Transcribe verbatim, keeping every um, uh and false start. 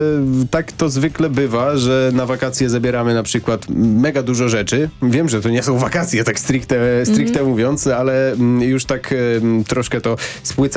Tak to zwykle bywa, że na wakacje zabieramy na przykład mega dużo rzeczy. Wiem, że to nie są wakacje, tak stricte, stricte mm. mówiąc, ale już tak troszkę to spłyca